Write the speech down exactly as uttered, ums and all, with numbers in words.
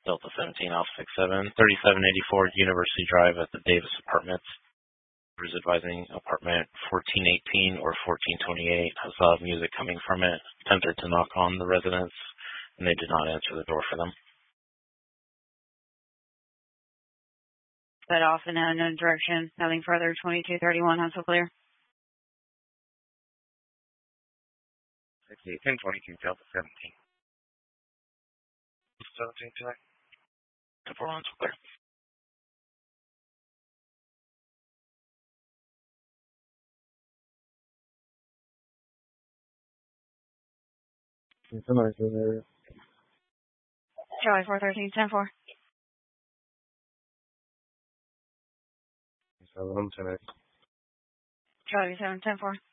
Delta seventeen Alpha six seven, thirty-seven eighty-four University Drive at the Davis Apartments. Was advising apartment fourteen eighteen or fourteen twenty-eight has loud music coming from it. Attempted to knock on the residents, and they did not answer the door for them. Set off in an unknown direction. Nothing further. twenty-two thirty-one, Hustle clear. sixty-eight ten twenty-two Delta seventeen. seventeen tonight. Temple Hustle clear. Somebody's in there. Charlie four thirteen ten four. seven tonight. Charlie seven ten four.